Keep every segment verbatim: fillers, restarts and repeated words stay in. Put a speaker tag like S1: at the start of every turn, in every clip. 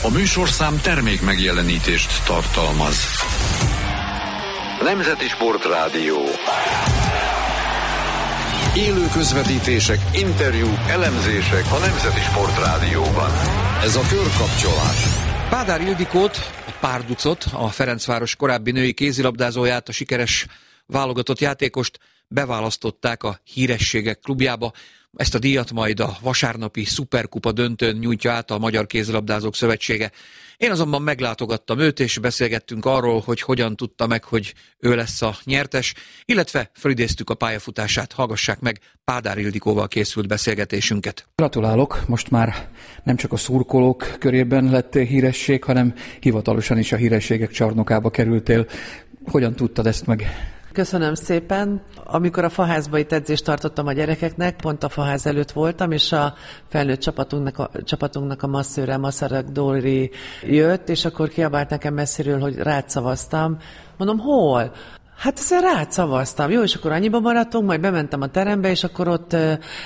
S1: A műsorszám termék megjelenítést tartalmaz. Nemzeti Sportrádió. Élő közvetítések, interjúk, elemzések a Nemzeti Sportrádióban. Ez a Körkapcsolás.
S2: Pádár Ildikót, pár ducot, a Ferencváros korábbi női kézilabdázóját, a sikeres válogatott játékost beválasztották a Hírességek klubjába. Ezt a díjat majd a vasárnapi szuperkupa döntőn nyújtja át a Magyar Kézilabdázók Szövetsége. Én azonban meglátogattam őt, és beszélgettünk arról, hogy hogyan tudta meg, hogy ő lesz a nyertes, illetve felidéztük a pályafutását. Hallgassák meg Pádár Ildikóval készült beszélgetésünket.
S3: Gratulálok, most már nem csak a szurkolók körében lettél híresség, hanem hivatalosan is a Hírességek csarnokába kerültél. Hogyan tudtad ezt meg?
S4: Köszönöm szépen. Amikor a faházba itt edzést tartottam a gyerekeknek, pont a faház előtt voltam, és a felnőtt csapatunknak a, csapatunknak a masszőre, Masarak Dóri jött, és akkor kiabált nekem messziről, hogy rád szavaztam. Mondom, hol? Hát ezzel rád szavaztam. Jó, és akkor annyiba maradtunk, majd bementem a terembe, és akkor ott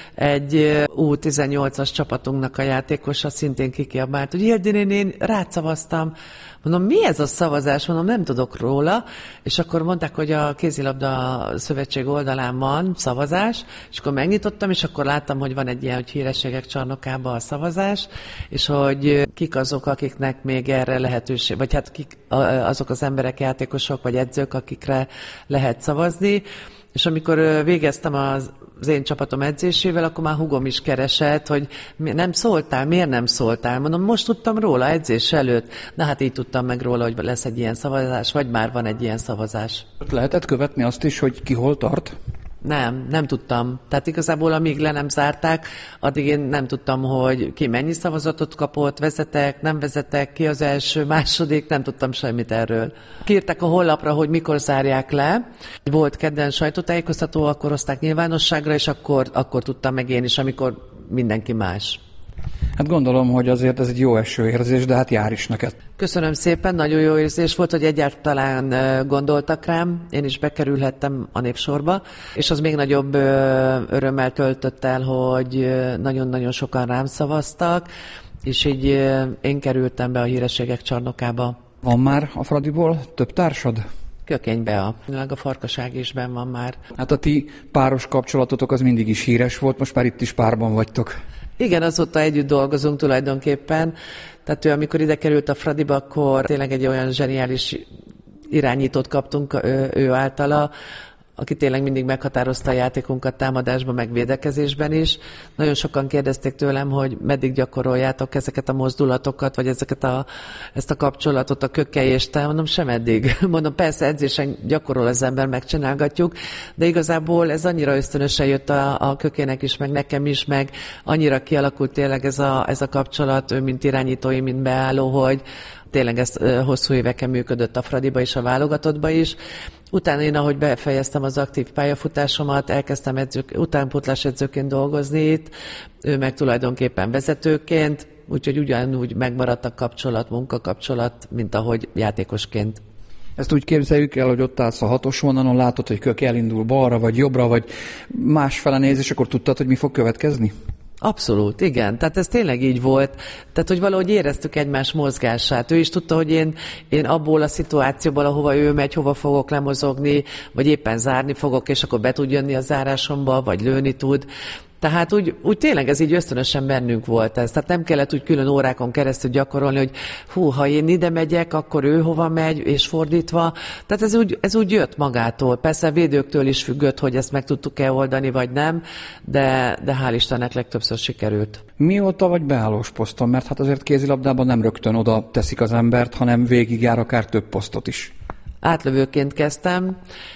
S4: egy U tizennyolcas csapatunknak a játékosa szintén kikiabált, hogy Ildi néni, én rád szavaztam. Mondom, mi ez a szavazás? Mondom, nem tudok róla. És akkor mondták, hogy a Kézilabda Szövetség oldalán van szavazás, és akkor megnyitottam, és akkor láttam, hogy van egy ilyen, hogy Hírességek csarnokában a szavazás, és hogy kik azok, akiknek még erre lehetőség, vagy hát kik azok az emberek, játékosok, vagy edzők, akikre lehet szavazni. És amikor végeztem az az én csapatom edzésével, akkor már húgom is keresett, hogy nem szóltál, miért nem szóltál? Mondom, most tudtam róla edzés előtt. Na hát így tudtam meg róla, hogy lesz egy ilyen szavazás, vagy már van egy ilyen szavazás.
S3: Lehetett követni azt is, hogy ki hol tart?
S4: Nem, nem tudtam. Tehát igazából amíg le nem zárták, addig én nem tudtam, hogy ki mennyi szavazatot kapott, vezetek, nem vezetek, ki az első, második, nem tudtam semmit erről. Kiírták a honlapra, hogy mikor zárják le. Volt kedden sajtótájékoztató, akkor hozták nyilvánosságra, és akkor, akkor tudtam meg én is, amikor mindenki más.
S3: Hát gondolom, hogy azért ez egy jó esőérzés, de hát jár is neked.
S4: Köszönöm szépen, nagyon jó érzés volt, hogy egyáltalán gondoltak rám, én is bekerülhettem a népsorba, és az még nagyobb örömmel töltött el, hogy nagyon-nagyon sokan rám szavaztak, és így én kerültem be a Hírességek csarnokába.
S3: Van már a Fradiból több társad?
S4: Kökénybe a, a Farkaság is benn van már.
S3: Hát a ti páros kapcsolatotok az mindig is híres volt, most már itt is párban vagytok.
S4: Igen, azóta együtt dolgozunk tulajdonképpen. Tehát ő, amikor ide került a Fradiba, akkor tényleg egy olyan zseniális irányítót kaptunk ő, ő általa, aki tényleg mindig meghatározta a játékunkat támadásban, meg védekezésben is. Nagyon sokan kérdezték tőlem, hogy meddig gyakoroljátok ezeket a mozdulatokat, vagy ezeket a, ezt a kapcsolatot a Kökkel és te. Mondom, sem eddig. Mondom, persze edzésen gyakorol az ember, megcsinálgatjuk, de igazából ez annyira ösztönösen jött a, a Kökének is, meg nekem is, meg annyira kialakult tényleg ez a, ez a kapcsolat, ő mint irányítói, mint beálló, hogy tényleg ez hosszú éveken működött a Fradiba és a válogatottba is. Utána én, ahogy befejeztem az aktív pályafutásomat, elkezdtem edzők, utánpótlás edzőként dolgozni itt, ő meg tulajdonképpen vezetőként, úgyhogy ugyanúgy megmaradt a kapcsolat, munkakapcsolat, mint ahogy játékosként.
S3: Ezt úgy képzeljük el, hogy ott állsz a hatos vonalon, látod, hogy Kök elindul balra, vagy jobbra, vagy másfele néz, és akkor tudtad, hogy mi fog következni?
S4: Abszolút, igen. Tehát ez tényleg így volt. Tehát, hogy valahogy éreztük egymás mozgását. Ő is tudta, hogy én, én abból a szituációból, ahova ő megy, hova fogok lemozogni, vagy éppen zárni fogok, és akkor be tud jönni a zárásomba, vagy lőni tud. Tehát úgy, úgy tényleg ez így ösztönösen bennünk volt ez. Tehát nem kellett úgy külön órákon keresztül gyakorolni, hogy hú, ha én ide megyek, akkor ő hova megy, és fordítva. Tehát ez úgy, ez úgy jött magától. Persze védőktől is függött, hogy ezt meg tudtuk-e oldani, vagy nem, de, de hál' Istennek legtöbbször sikerült.
S3: Mióta vagy beállós poszton? Mert hát azért kézilabdában nem rögtön oda teszik az embert, hanem végigjár akár több posztot is.
S4: Átlövőként kezdtem,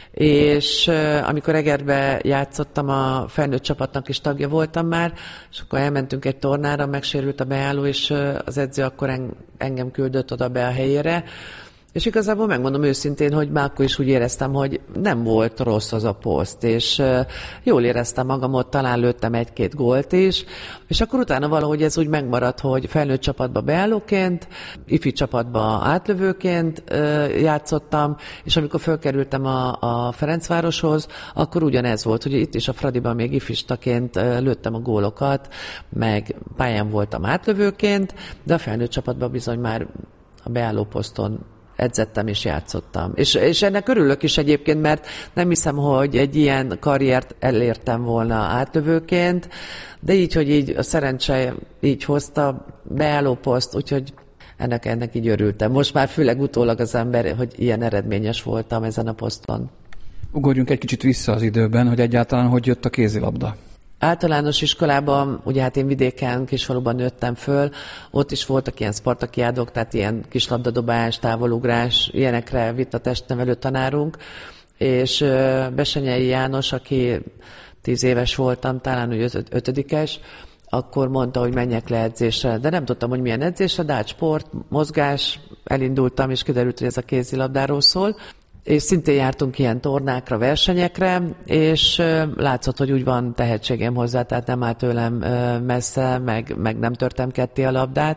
S4: és uh, amikor Egerbe játszottam, a felnőtt csapatnak is tagja voltam már, és akkor elmentünk egy tornára, megsérült a beálló, és uh, az edző akkor en- engem küldött oda be a helyére, És igazából megmondom őszintén, hogy már akkor is úgy éreztem, hogy nem volt rossz az a poszt, és jól éreztem magam ott, talán lőttem egy-két gólt is, és akkor utána valahogy ez úgy megmaradt, hogy felnőtt csapatba beállóként, ifi csapatba átlövőként játszottam, és amikor fölkerültem a, a Ferencvároshoz, akkor ugyanez volt, hogy itt is a Fradiban még ifistaként lőttem a gólokat, meg pályán voltam átlövőként, de a felnőtt csapatban bizony már a beálló poszton edzettem és játszottam. És, és ennek örülök is egyébként, mert nem hiszem, hogy egy ilyen karriert elértem volna átlövőként, de így, hogy így a szerencse így hozta beálló poszt, úgyhogy ennek, ennek így örültem. Most már főleg utólag az ember, hogy ilyen eredményes voltam ezen a poszton.
S3: Ugorjunk egy kicsit vissza az időben, hogy egyáltalán hogy jött a kézilabda.
S4: Általános iskolában, ugye hát én vidéken, kisfaluban nőttem föl, ott is voltak ilyen spartakiádok, tehát ilyen kislabdadobás, távolugrás, ilyenekre vitt a testnevelő tanárunk, és Besenyei János, aki tíz éves voltam, talán úgy öt, ötödikes, akkor mondta, hogy menjek le edzésre, de nem tudtam, hogy milyen edzésre, de hát sport, mozgás, elindultam, és kiderült, hogy ez a kézilabdáról szól. És szintén jártunk ilyen tornákra, versenyekre, és látszott, hogy úgy van tehetségem hozzá, tehát nem állt tőlem messze, meg, meg nem törtem ketté a labdát,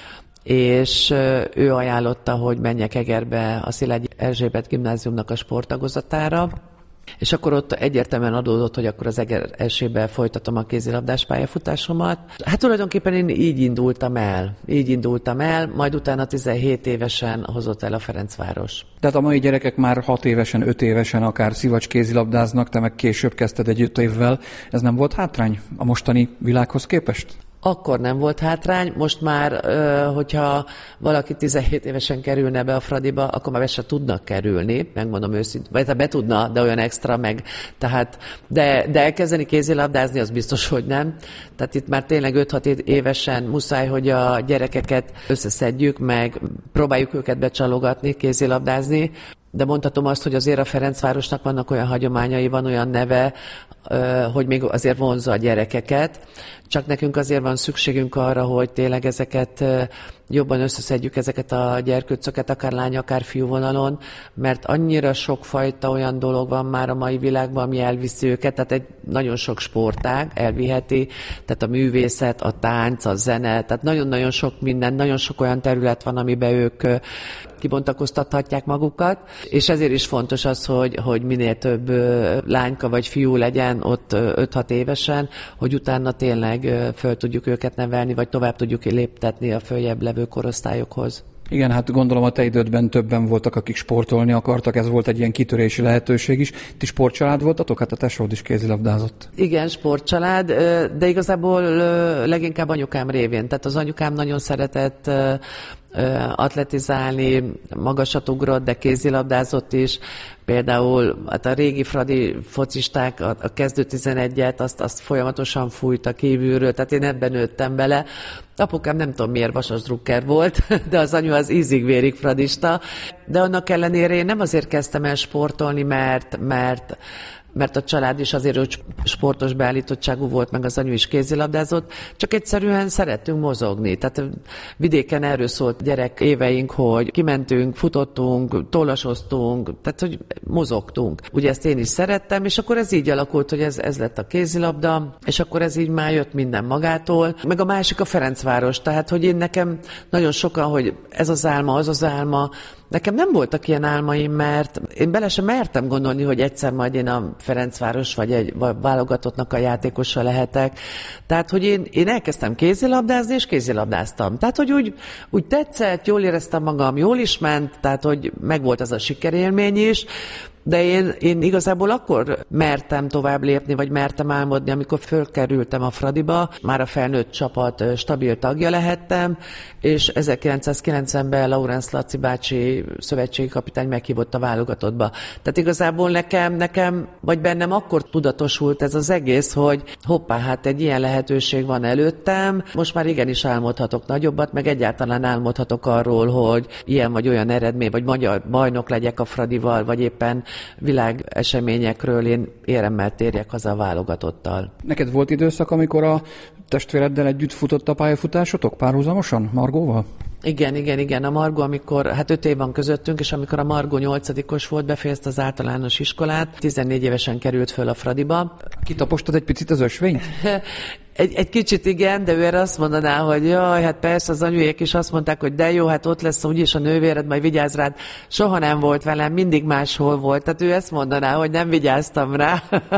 S4: és ő ajánlotta, hogy menjek Egerbe a Szilágyi Erzsébet gimnáziumnak a sporttagozatára, és akkor ott egyértelműen adódott, hogy akkor az Eger esébe folytatom a kézilabdás pályafutásomat. Hát tulajdonképpen én így indultam el, így indultam el, majd utána tizenhét évesen hozott el a Ferencváros.
S3: Tehát a mai gyerekek már hat évesen, öt évesen akár szivacs kézilabdáznak, te meg később kezdted egy öt évvel. Ez nem volt hátrány a mostani világhoz képest?
S4: Akkor nem volt hátrány, most már, hogyha valaki tizenhét évesen kerülne be a Fradiba, akkor már be se tudnak kerülni, megmondom őszintén, vagy be tudna, de olyan extra meg, tehát, de, de elkezdeni kézilabdázni, az biztos, hogy nem. Tehát itt már tényleg öt-hat évesen muszáj, hogy a gyerekeket összeszedjük, meg próbáljuk őket becsalogatni, kézilabdázni, de mondhatom azt, hogy azért a Ferencvárosnak vannak olyan hagyományai, van olyan neve, hogy még azért vonzza a gyerekeket, csak nekünk azért van szükségünk arra, hogy tényleg ezeket jobban összeszedjük, ezeket a gyerkőcöket, akár lány, akár fiú vonalon, mert annyira sokfajta olyan dolog van már a mai világban, ami elviszi őket, tehát egy nagyon sok sportág elviheti, tehát a művészet, a tánc, a zene, tehát nagyon-nagyon sok minden, nagyon sok olyan terület van, amiben ők kibontakoztathatják magukat, és ezért is fontos az, hogy, hogy minél több lányka vagy fiú legyen ott öt-hat évesen, hogy utána tényleg föl tudjuk őket nevelni, vagy tovább tudjuk léptetni a följebb levő korosztályokhoz.
S3: Igen, hát gondolom a te idődben többen voltak, akik sportolni akartak, ez volt egy ilyen kitörési lehetőség is. Ti sportcsalád voltatok? Hát a tesód is kézilabdázott.
S4: Igen, sportcsalád, de igazából leginkább anyukám révén. Tehát az anyukám nagyon szeretett atletizálni, magasat ugrott, de kézilabdázott is. Például hát a régi fradi focisták, a, a kezdő tizenegyet, azt, azt folyamatosan fújta kívülről, tehát én ebben nőttem bele. Apukám nem tudom miért vasasdrukker volt, de az anyu az ízig-vérig fradista. De annak ellenére én nem azért kezdtem el sportolni, mert, mert mert a család is azért, hogy sportos beállítottságú volt, meg az anyu is kézilabdázott, csak egyszerűen szerettünk mozogni. Tehát vidéken erről szólt gyerek éveink, hogy kimentünk, futottunk, tollasoztunk, tehát hogy mozogtunk. Ugye ezt én is szerettem, és akkor ez így alakult, hogy ez, ez lett a kézilabda, és akkor ez így már jött minden magától. Meg a másik a Ferencváros, tehát hogy én nekem nagyon sokan, hogy ez az álma, az az álma, nekem nem voltak ilyen álmaim, mert én bele sem mertem gondolni, hogy egyszer majd én a Ferencváros vagy egy vagy válogatottnak a játékosa lehetek. Tehát, hogy én, én elkezdtem kézilabdázni, és kézilabdáztam. Tehát, hogy úgy, úgy tetszett, jól éreztem magam, jól is ment, tehát, hogy megvolt az a sikerélmény is, de én, én igazából akkor mertem tovább lépni, vagy mertem álmodni, amikor fölkerültem a Fradiba, már a felnőtt csapat stabil tagja lehettem, és ezerkilencszázkilencvenben Laurence Laci bácsi szövetségi kapitány meghívott a válogatottba. Tehát igazából nekem, nekem, vagy bennem akkor tudatosult ez az egész, hogy hoppá, hát egy ilyen lehetőség van előttem, most már igenis álmodhatok nagyobbat, meg egyáltalán álmodhatok arról, hogy ilyen vagy olyan eredmény, vagy magyar bajnok legyek a Fradival, vagy éppen világeseményekről én éremmel térjek haza a válogatottal.
S3: Neked volt időszak, amikor a testvéreddel együtt futott a pályafutásotok párhuzamosan, Margóval?
S4: Igen, igen, igen. A Margó, amikor, hát öt év van közöttünk, és amikor a Margó nyolcadikos volt, befejezte az általános iskolát, tizennégy évesen került föl a Fradiba.
S3: Kitapostad egy picit az ösvényt?
S4: Egy, egy kicsit igen, de ő erre azt mondaná, hogy jaj, hát persze az anyujék is azt mondták, hogy de jó, hát ott lesz úgyis a nővéred, majd vigyázz rád. Soha nem volt velem, mindig máshol volt. Tehát ő ezt mondaná, hogy nem vigyáztam rá,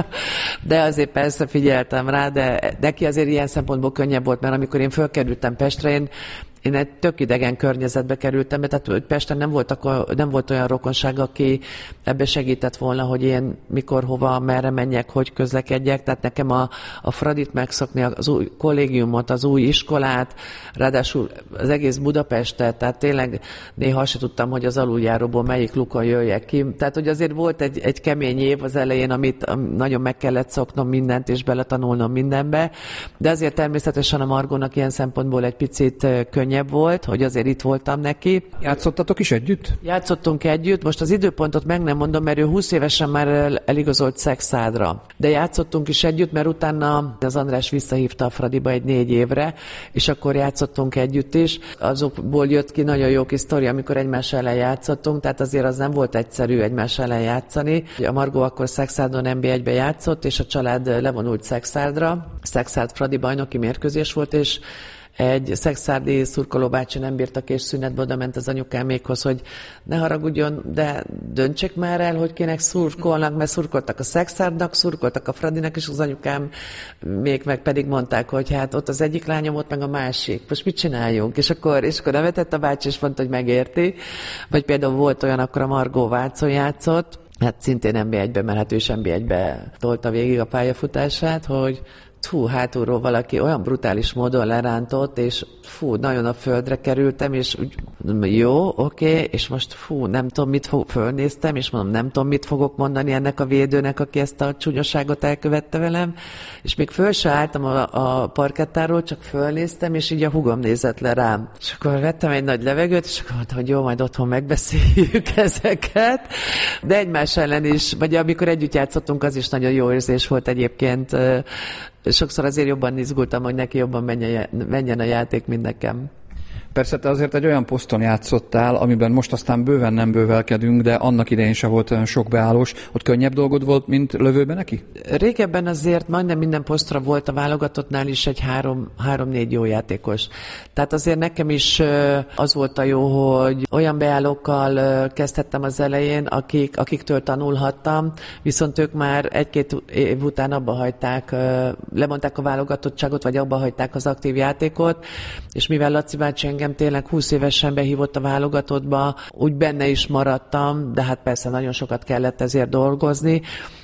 S4: de azért persze figyeltem rá, de neki azért ilyen szempontból könnyebb volt, mert amikor én fölkerültem Pestre, én Én egy tök idegen környezetbe kerültem, tehát Pesten nem volt, akkor, nem volt olyan rokonság, aki ebbe segített volna, hogy én mikor, hova, merre menjek, hogy közlekedjek. Tehát nekem a, a Fradit megszokni, az új kollégiumot, az új iskolát, ráadásul az egész Budapestet, tehát tényleg néha azt sem tudtam, hogy az aluljáróból melyik lukon jöjjek ki. Tehát, hogy azért volt egy, egy kemény év az elején, amit nagyon meg kellett szoknom mindent, és beletanulnom mindenbe, de azért természetesen a Margónak ilyen szempontból egy picit könnyebb volt, hogy azért itt voltam neki.
S3: Játszottatok is együtt?
S4: Játszottunk együtt, most az időpontot meg nem mondom, mert ő húsz évesen már el, eligazolt Szexádra. De játszottunk is együtt, mert utána az András visszahívta a Fradiba egy négy évre, és akkor játszottunk együtt is. Azokból jött ki nagyon jó kis sztori, amikor egymás ellen játszottunk, tehát azért az nem volt egyszerű egymás ellen játszani. A Margó akkor Szexádon en bé egybe játszott, és a család levonult Szexádra. Szexárd-Fradi bajnoki mérkőzés volt, és egy szexárdi szurkolóbácsi nem bírtak, és szünetbe oda ment az anyukámékhoz, hogy ne haragudjon, de döntsék már el, hogy kinek szurkolnak, mert szurkoltak a Szexárdnak, szurkoltak a Fradinak, és az anyukám még meg pedig mondták, hogy hát ott az egyik lányom, ott meg a másik. Most mit csináljunk? És akkor, és akkor nevetett a bácsi, és mondta, hogy megérti. Vagy például volt olyan, akkor a Margó Vácon játszott, hát szintén en bé egybe, mert hát ő is en bé egybe tolta végig a pályafutását, hogy fú, hátulról valaki olyan brutális módon lerántott, és fú, nagyon a földre kerültem, és úgy, jó, oké, okay, és most fú, nem tudom, mit fog, fölnéztem, és mondom, nem tudom, mit fogok mondani ennek a védőnek, aki ezt a csúnyoságot elkövette velem, és még föl se álltam a, a parkettáról, csak fölnéztem, és így a hugom nézett le rám. És akkor vettem egy nagy levegőt, és akkor mondtam, hogy jó, majd otthon megbeszéljük ezeket, de egymás ellen is, vagy amikor együtt játszottunk, az is nagyon jó érzés volt egyébként. Sokszor azért jobban izgultam, hogy neki jobban menjen, menjen a játék, mint nekem.
S3: Persze te azért egy olyan poszton játszottál, amiben most aztán bőven nem bővelkedünk, de annak idején se volt olyan sok beállós. Ott könnyebb dolgod volt, mint lövőben neki?
S4: Régebben azért majdnem minden posztra volt a válogatottnál is egy három, három-négy jó játékos. Tehát azért nekem is az volt a jó, hogy olyan beállókkal kezdhettem az elején, akik, akiktől tanulhattam, viszont ők már egy-két év után abba hagyták, lemondták a válogatottságot, vagy abba hagyták az aktív játékot, és mivel Laci bácsi engem tényleg húsz évesen behívott a válogatottba, úgy benne is maradtam, de hát persze nagyon sokat kellett ezért dolgozni,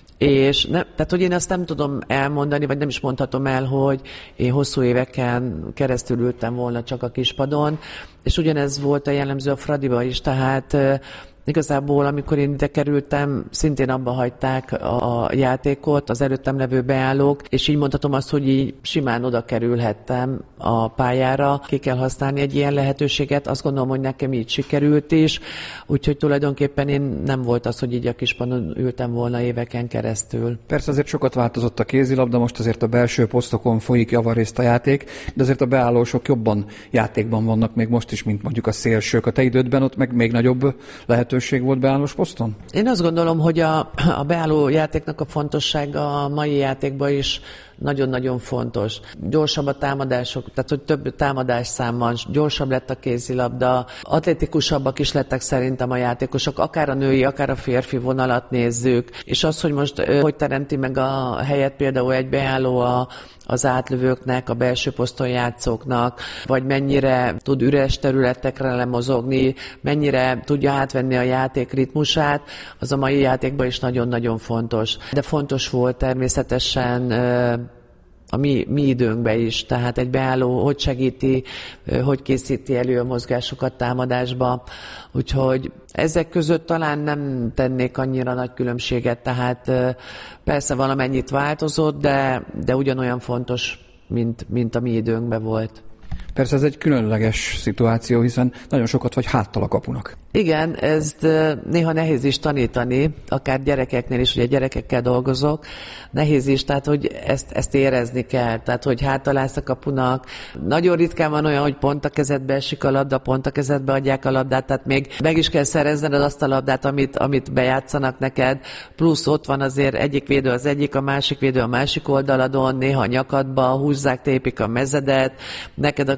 S4: és ne, tehát, hogy én ezt nem tudom elmondani, vagy nem is mondhatom el, hogy én hosszú éveken keresztül ültem volna csak a kispadon, és ugyanez volt a jellemző a Fradiba is, tehát igazából, amikor én ide kerültem, szintén abba hagyták a játékot, az előttem levő beállók, és így mondhatom azt, hogy így simán oda kerülhettem a pályára. Ki kell használni egy ilyen lehetőséget, azt gondolom, hogy nekem így sikerült is, úgyhogy tulajdonképpen én nem volt az, hogy így a kispadon ültem volna éveken keresztül.
S3: Persze azért sokat változott a kézilabda, most azért a belső posztokon folyik javarészt a játék, de azért a beállósok jobban játékban vannak még most is, mint mondjuk a szélsők. A te idődben ott meg még nagyobb lehet lehetőség volt beállós poszton?
S4: Én azt gondolom, hogy a, a beálló játéknak a fontossága a mai játékban is nagyon-nagyon fontos. Gyorsabb a támadások, tehát hogy több támadásszám van, gyorsabb lett a kézilabda, atletikusabbak is lettek szerintem a játékosok, akár a női, akár a férfi vonalat nézzük, és az, hogy most hogy teremti meg a helyet például egy beálló a az átlövőknek, a belső poszton játszóknak, vagy mennyire tud üres területekre lemozogni, mennyire tudja átvenni a játék ritmusát, az a mai játékban is nagyon-nagyon fontos. De fontos volt természetesen a mi, mi időnkben is, tehát egy beálló hogy segíti, hogy készíti elő a mozgásokat támadásba, úgyhogy ezek között talán nem tennék annyira nagy különbséget, tehát persze valamennyit változott, de, de ugyanolyan fontos, mint, mint a mi időnkben volt.
S3: Persze ez egy különleges szituáció, hiszen nagyon sokat vagy háttal a kapunak.
S4: Igen, ezt néha nehéz is tanítani, akár gyerekeknél is, ugye gyerekekkel dolgozok, nehéz is, tehát hogy ezt, ezt érezni kell, tehát hogy háttalálsz a kapunak. Nagyon ritkán van olyan, hogy pont a kezedbe esik a labda, pont a kezedbe adják a labdát, tehát még meg is kell szerezned azt a labdát, amit, amit bejátszanak neked, plusz ott van azért egyik védő az egyik, a másik védő a másik oldaladon, néha a nyakadba húzzák, tépik a mezedet, neked a